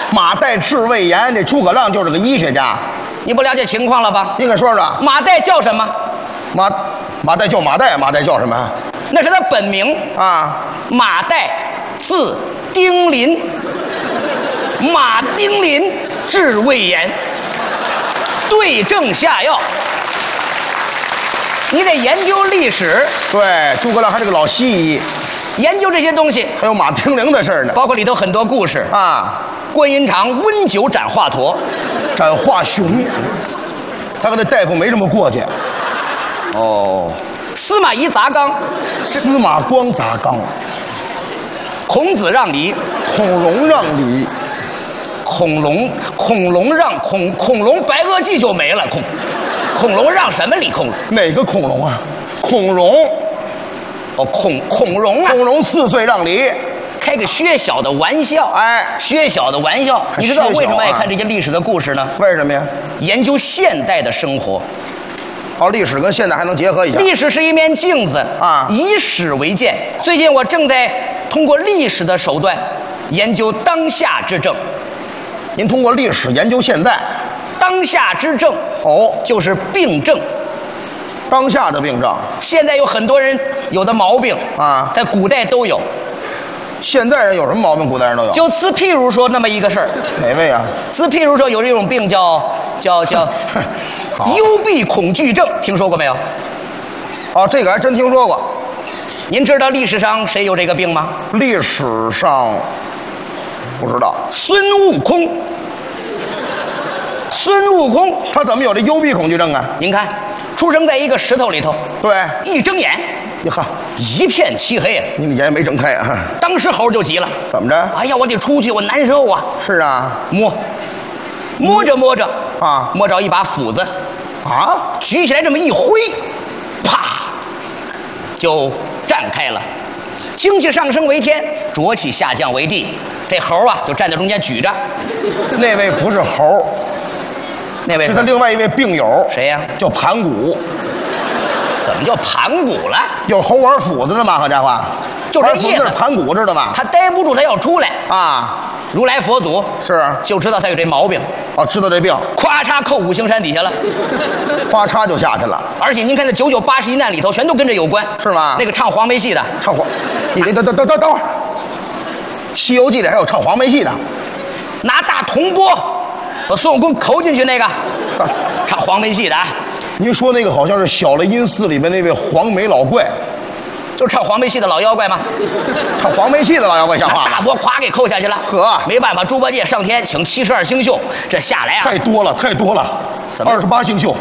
马岱治胃炎，这诸葛亮就是个医学家。 你不了解情况了吧？ 应该说说。 马岱叫什么？ 马岱叫马岱，马岱叫什么？ 那是他本名啊。 马岱，字丁林。马丁林治胃炎，对症下药。你得研究历史。 对，诸葛亮还是个老西医， 研究这些东西。 还有马丁玲的事呢， 包括里头很多故事啊。 观音场温酒斩华佗， 斩华雄，他跟那大夫没这么过去。 哦，司马懿砸缸， 司马光砸缸， 孔子让梨， 孔融让梨， 恐龙白垩纪就没了，恐龙让什么梨？ 哪个恐龙啊？孔融， 哦，孔融啊， 孔融4岁让梨。 开个薛小的玩笑， 哎， 薛小的玩笑，你知道为什么爱看这些历史的故事呢？ 为什么呀？ 研究现代的生活。 哦，历史跟现代还能结合一下。 历史是一面镜子啊， 以史为鉴。最近我正在通过历史的手段研究当下之政。 您通过历史研究现在， 当下之政哦， 就是病症。 当下的病症， 现在有很多人有的毛病啊， 在古代都有。 现代人有什么毛病？古代人都有。 就自譬如说那么一个事儿。 哪位啊？ 自譬如说有这种病叫幽闭恐惧症，听说过没有？ 哦，这个还真听说过。 您知道历史上谁有这个病吗？ 历史上不知道。 孙悟空。孙悟空他怎么有这幽闭恐惧症啊？ 您看，出生在一个石头里头， 对， 一睁眼， 呀哈， 一片漆黑。 你们眼没睁开啊？ 当时猴就急了， 怎么着？ 哎呀，我得出去，我难受啊！ 是啊， 摸着啊， 摸着一把斧子， 啊， 举起来这么一挥，啪，就绽开了。精气上升为天，浊气下降为地。这猴啊，就站在中间举着。 那位不是猴， 那位是他另外一位病友。 谁呀？ 叫盘古。 怎么叫盘古了？ 有猴玩斧子的吗？好家伙， 就这意思。 盘古知道吗？ 他待不住，他要出来啊！ 如来佛祖是就知道他有这毛病。 哦，知道这病， 咵嚓扣五行山底下了， 咵嚓就下去了。 而且您看那99、81难里头，全都跟这有关， 是吗？ 那个唱黄梅戏的， 唱黄，你等会儿，《西游记》里还有唱黄梅戏的， 拿大铜钵把孙悟空扣进去那个，唱黄梅戏的。 您说那个好像是小雷音寺里面那位黄眉老怪， 就是唱黄梅戏的老妖怪吗？ 唱黄梅戏的老妖怪像话吗？ 大钵咵给扣下去了。 呵， 没办法，猪八戒上天请72星宿，这下来啊， 太多了， 怎么 28星宿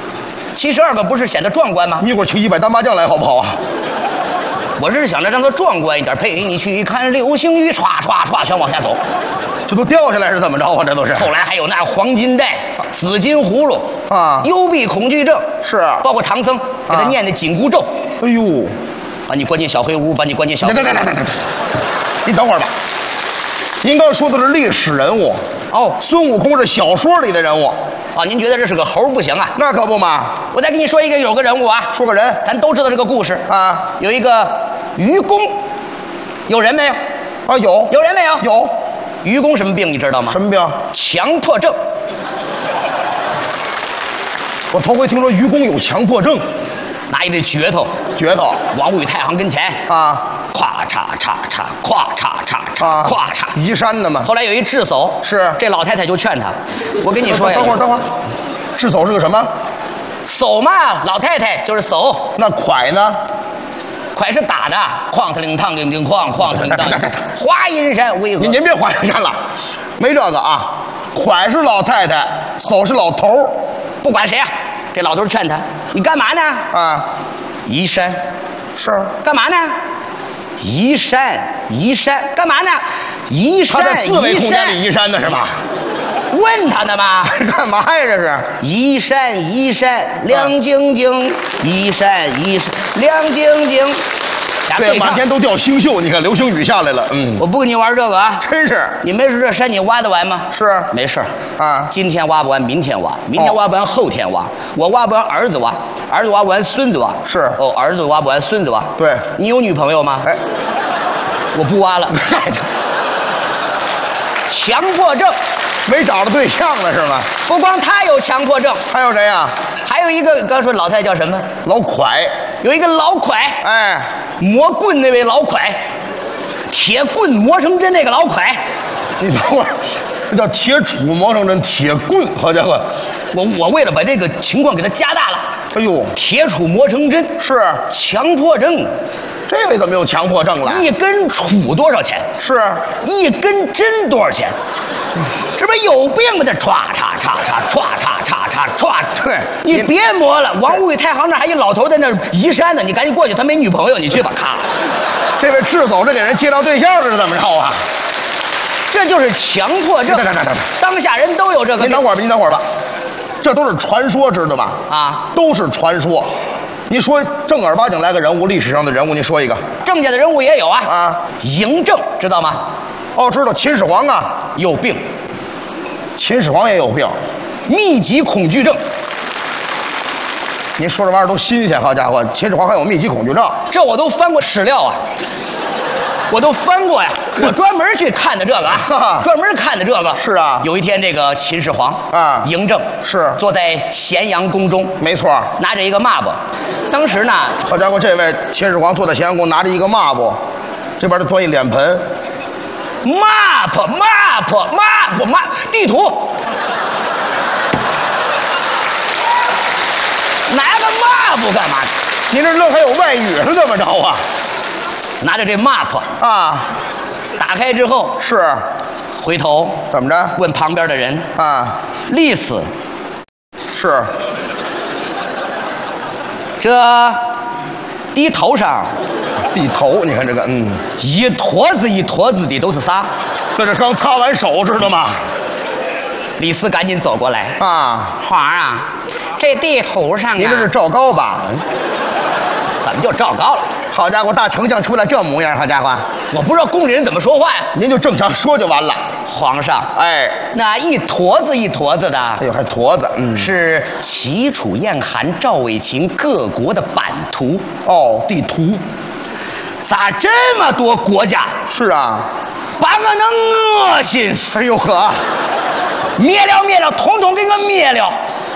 ，72个不是显得壮观吗？ 你一会儿去100单麻将来好不好啊？ 我是想着让它壮观一点，陪你去看流星雨，唰唰唰全往下走， 这都掉下来是怎么着啊？这都是。 后来还有那黄金带、紫金葫芦啊， 幽闭恐惧症是， 包括唐僧给他念的紧箍咒。 哎呦， 把你关进小黑屋，把你关进小黑屋。 您等会儿吧。您刚才说的是历史人物哦， 孙悟空是小说里的人物啊。您觉得这是个猴不行啊？ 那可不嘛。 我再给你说一个，有个人物啊， 说个人， 咱都知道这个故事啊。 有一个愚公，有人没有？ 啊，有人没有？ 有。 愚公什么病你知道吗？ 什么病？ 强迫症。 我头回听说愚公有强迫症。 拿一这镢头往五雨太行跟前啊， 咵嚓嚓嚓，咵嚓嚓嚓，咵嚓， 移山的嘛。 后来有一智叟， 是这老太太就劝他，我跟你说呀， 等会儿，智叟是个什么？ 叟嘛，老太太就是叟。 那蒯呢？ 蒯是打的，哐特铃当铃铃哐，哐特铃当，华阴山为何？ 您别华阴山了，没这个啊。蒯是老太太，叟是老头儿， 不管谁啊。这老头劝他：“你干嘛呢？” 啊， 移山。 是干嘛呢？移山，干嘛呢？移山， 他在4维空间里移山的是吧？ 问他呢吗？ 干嘛呀？这是移山，亮晶晶，移山，亮晶晶。 对，满天都掉星宿，你看流星雨下来了。 我不跟你玩这个啊， 真是。 你没事这山你挖得完吗？ 是， 没事啊。 今天挖不完，明天挖，明天挖不完，后天挖。我挖不完，儿子挖，儿子挖不完，孙子挖。 是哦，儿子挖不完，孙子挖。 对， 你有女朋友吗？ 哎， 我不挖了。 强迫症， 没找着对象了是吗？ 不光他有强迫症， 还有谁呀？ 还有一个刚说老太太叫什么？ 老蒯。 有一个老蒯， 哎， 磨棍那位老蒯，铁棍磨成针那个老蒯。 你等会儿，这叫铁杵磨成针，铁棍，好家伙！ 我为了把这个情况给它加大了， 哎呦， 铁杵磨成针是强迫症。 这位怎么有强迫症了？ 一根杵多少钱？ 是一根针多少钱？这不是有病吗？这歘嚓嚓嚓歘嚓嚓嚓歘。 对， 你别磨了，王五宇太行那还一老头在那移山呢，你赶紧过去，他没女朋友，你去吧，咔。 这位智叟这给人介绍对象是怎么着啊？ 这就是强迫症。当下人都有这个。 您等会儿吧，您等会儿吧，这都是传说，知道吧？ 啊， 都是传说。你说正儿八经来个人物，历史上的人物，你说一个。 郑家的人物也有啊。 啊， 嬴政知道吗？ 哦，知道，秦始皇啊有病， 秦始皇也有病， 密集恐惧症。 您说这玩意儿都新鲜，好家伙，秦始皇还有密集恐惧症？ 这我都翻过史料啊，我都翻过呀，我专门去看的这个啊，专门看的这个。 是啊， 有一天这个秦始皇啊， 嬴政是坐在咸阳宫中， 没错， 拿着一个抹布。当时呢， 好家伙，这位秦始皇坐在咸阳宫，拿着一个抹布，这边他端一脸盆。 map 地图，拿个 map 干嘛？ 您这愣还有外语是怎么着啊？ 拿着这 map 啊， 打开之后是回头怎么着？ 问旁边的人啊， 历史是这地头上地头，你看这个， 一坨子一坨子的都是啥？ 这是刚擦完手，知道吗？ 李斯赶紧走过来啊， 皇上啊，这地图上啊， 您这是赵高吧？ 怎么就赵高了？ 好家伙，大丞相出来这模样，好家伙！ 我不知道宫里人怎么说话呀。 您就正常说就完了。 皇上， 哎， 那一坨子一坨子的， 哎呦，还坨子， 是齐楚燕韩赵魏秦各国的版图。 哦，地图。 咋这么多国家？ 是啊， 把我能恶心死！ 哎呦呵， 灭了，统统给我灭了！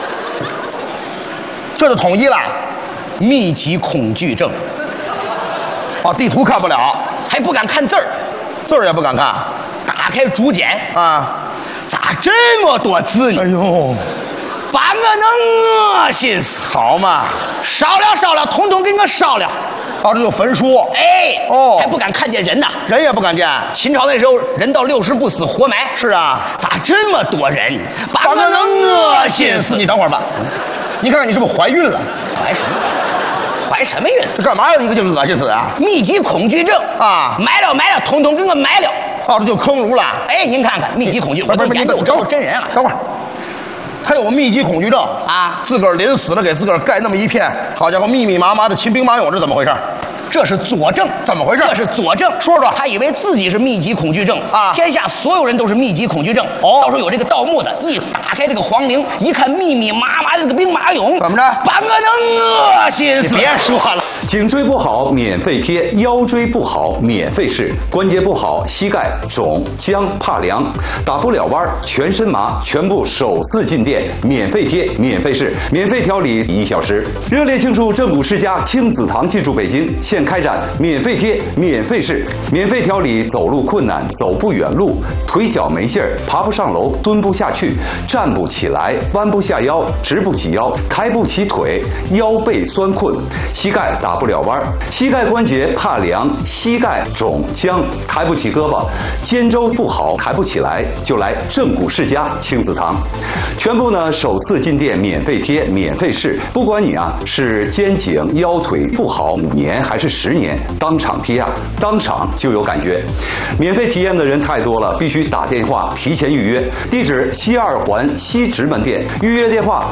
这就统一了。 密集恐惧症。 哦，地图看不了， 还不敢看字儿， 字儿也不敢看。 打开竹简啊， 咋这么多字呢？ 哎呦， 把我能恶心死！ 好嘛， 烧了，统统给我烧了！ 哦，这就焚书。 哎， 哦， 还不敢看见人呢， 人也不敢见。 秦朝那时候人到60不死活埋。 是啊， 咋这么多人？把我能恶心死！ 你等会儿吧，你看看你是不是怀孕了？ 怀什么？怀什么孕？ 这干嘛呀？一个就恶心死啊！ 密集恐惧症啊！埋了，统统给我埋了！ 哦，这就坑儒了。 哎，您看看密集恐惧，我都研究这真人啊！ 等会儿，还有密集恐惧症啊！ 自个儿临死了给自个儿盖那么一片，好家伙，密密麻麻的秦兵马俑，这怎么回事？ 这是佐证， 怎么回事？ 这是佐证， 说说。 他以为自己是密集恐惧症啊，天下所有人都是密集恐惧症。哦，到时候有这个盗墓的，一打开这个皇陵，一看密密麻麻的这个兵马俑， 怎么着？ 把我能恶心死！ 别说了， 颈椎不好免费贴，腰椎不好免费试，关节不好膝盖肿僵怕凉，打不了弯全身麻，全部首次进店免费贴免费试，免费调理1小时。热烈庆祝正骨世家亲子堂进驻北京，现开展免费贴免费试，免费调理走路困难、走不远路、腿脚没劲儿、爬不上楼、蹲不下去、站不起来、弯不下腰、直不起腰、抬不起腿、腰背酸困、膝盖打不了弯、膝盖关节怕凉、膝盖肿僵、抬不起胳膊、肩周不好抬不起来，就来正骨世家亲子堂。全部呢首次进店免费贴免费试，不管你啊是肩颈腰腿不好5年还是10年，当场贴啊，当场就有感觉。免费体验的人太多了，必须打电话提前预约。地址西2环西直门店，预约电话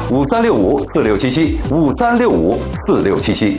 5365467753654677。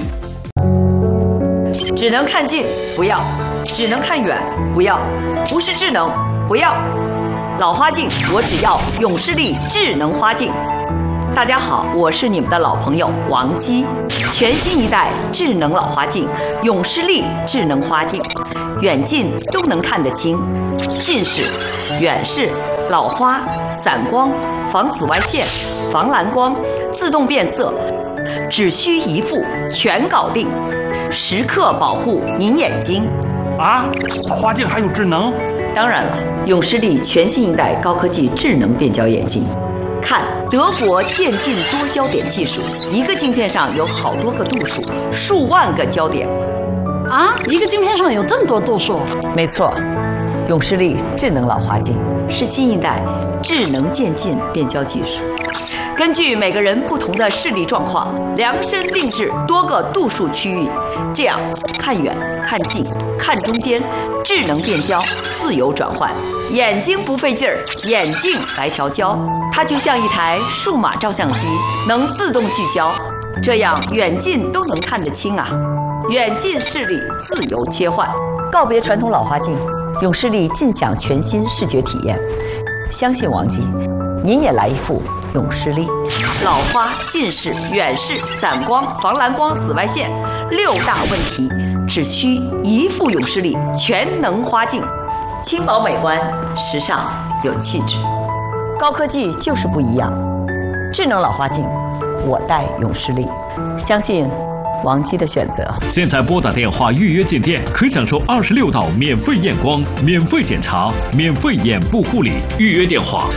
只能看近不要，只能看远不要，不是智能不要。老花镜，我只要永视力智能花镜。大家好，我是你们的老朋友王姬。 全新一代智能老花镜——永视力智能花镜，远近都能看得清，近视、远视、老花、散光、防紫外线、防蓝光、自动变色，只需一副全搞定，时刻保护您眼睛。 啊，老花镜还有智能？ 当然了，永视力全新一代高科技智能变焦眼镜。看德国渐进多焦点技术，一个镜片上有好多个度数，数万个焦点。 啊，一个镜片上有这么多度数？ 没错，永视力智能老花镜是新一代智能渐进变焦技术，根据每个人不同的视力状况，量身定制多个度数区域，这样看远、看近、看中间，智能变焦，自由转换，眼睛不费劲儿，眼镜来调焦，它就像一台数码照相机，能自动聚焦，这样远近都能看得清啊！远近视力自由切换，告别传统老花镜，永视力尽享全新视觉体验。相信王姬，您也来一副永视力。老花、近视、远视、散光、防蓝光、紫外线6大问题，只需一副永视力全能花镜，轻薄美观，时尚有气质。高科技就是不一样，智能老花镜，我戴永视力，相信王姬的选择。 现在拨打电话预约进店，可享受26道免费验光、免费检查、免费眼部护理。预约电话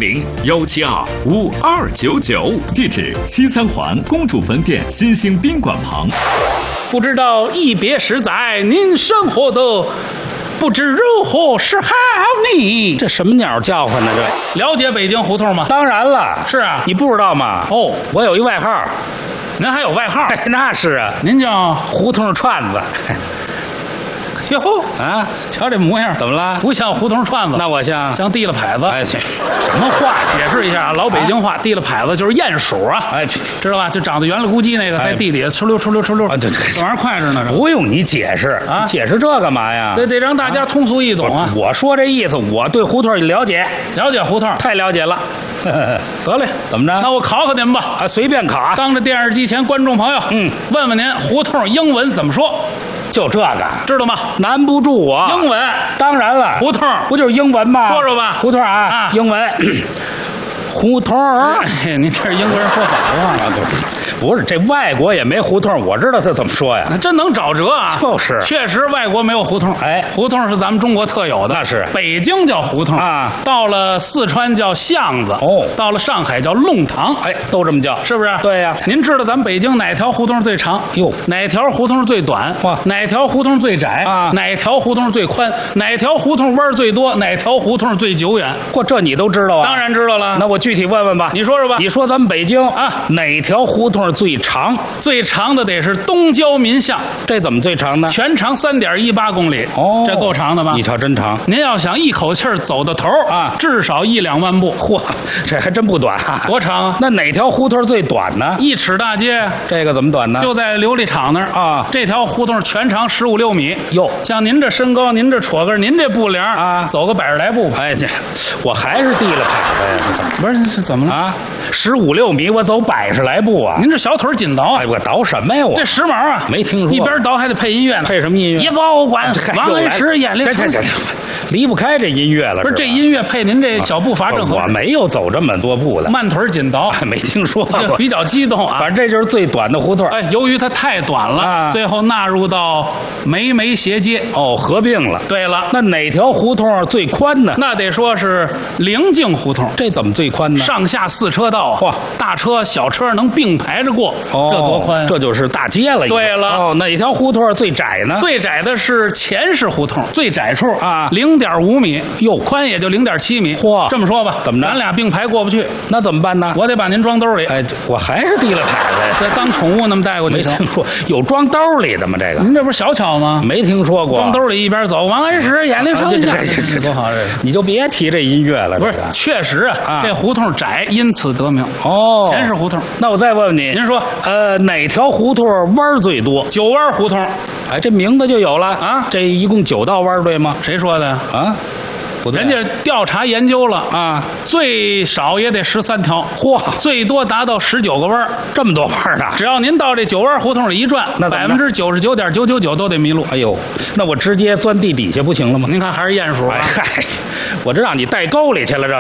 400-172-5299，地址西三环公主坟店新兴宾馆旁。 不知道一别十载，您生活的不知如何是好呢？这什么鸟叫唤呢？这了解北京胡同吗？当然了，是啊，你不知道吗？哦，我有一外号。您还有外号？那是啊，您叫胡同串子。哟啊，瞧这模样，怎么了？不像胡同串子，那我像提了牌子。哎去，什么话？解释一下啊，老北京话，提了牌子就是鼹鼠啊。哎去，知道吧？就长得圆了咕叽那个，在地里哧溜哧溜哧溜。啊，对，这玩意儿快着呢。不用你解释啊，解释这干嘛呀？得让大家通俗易懂啊。我说这意思，我对胡同了解胡同，太了解了。得嘞，怎么着？那我考考您吧，随便考。当着电视机前观众朋友，问问您胡同英文怎么说？就这个，知道吗？难不住我。英文，当然了，胡同不就是英文吗？说说吧，胡同啊，英文。胡同哎，您这是英国人说法啊？不是，这外国也没胡同，我知道他怎么说呀。那真能找辙啊！就是，确实外国没有胡同。哎，胡同是咱们中国特有的。那是，北京叫胡同啊，到了四川叫巷子，哦，到了上海叫弄堂，哎，都这么叫，是不是？对呀。您知道咱们北京哪条胡同最长？哟，哪条胡同最短？哇，哪条胡同最窄？啊，哪条胡同最宽？哪条胡同弯最多？哪条胡同最久远？嚯，这你都知道啊？当然知道了。那我具体问问吧，你说说吧。你说咱们北京啊，哪条胡同最长？最长的得是东郊民巷，这怎么最长呢？全长3.18公里，哦，这够长的吧？你瞧，真长。您要想一口气走到头啊，至少1-2万步。嚯，这还真不短啊！多长啊？那哪条胡同最短呢？1尺大街，这个怎么短呢？就在琉璃厂那儿啊。这条胡同全长15-16米。哟，像您这身高，您这戳个，您这步量啊，走个100来步吧。哎，这我还是递了牌子呀。不是，是怎么了啊？15-16米，我走100来步啊！您这小腿紧倒啊！哎，我倒什么呀？我这时髦啊！没听说。一边倒还得配音乐呢。配什么音乐？也保管王安石眼里。这，离不开这音乐了。不是这音乐配您这小步伐正合。我没有走这么多步的，慢腿紧倒，没听说过。比较激动啊！反正这就是最短的胡同。哎，由于它太短了，最后纳入到梅斜街。哦，合并了。对了，那哪条胡同最宽呢？那得说是灵境胡同。这怎么最宽呢？上下4车道啊！嚯，大车小车能并排着过。哦，这多宽！这就是大街了。对了。哦，哪条胡同最窄呢？最窄的是前市胡同，最窄处啊，0.5米，哟，宽也就0.7米。嚯，这么说吧，怎么着？咱俩并排过不去，那怎么办呢？我得把您装兜里。哎，我还是提了牌子呀，这当宠物那么带过去。没听说有装兜里的吗？这个您这不是小巧吗？没听说过。装兜里一边走，王安石眼里成像，多好！这你就别提这音乐了。不是，确实啊，这胡同窄，因此得名。哦，前市胡同。那我再问问你，您说，哪条胡同弯最多？9弯胡同。哎，这名字就有了啊！这一共9道弯，对吗？谁说的啊？ 不对，人家调查研究了啊，最少也得13条，嚯，最多达到19个弯，这么多弯呢！只要您到这9弯胡同里一转，那99.999%都得迷路。哎呦，那我直接钻地底下不行了吗？您看还是鼹鼠啊？嗨，我这让你带沟里去了，这。